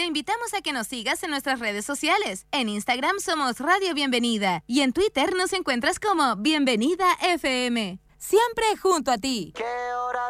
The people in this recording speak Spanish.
invitamos a que nos sigas en nuestras redes sociales. En Instagram somos Radio Bienvenida y en Twitter nos encuentras como Bienvenida FM. Siempre junto a ti. ¿Qué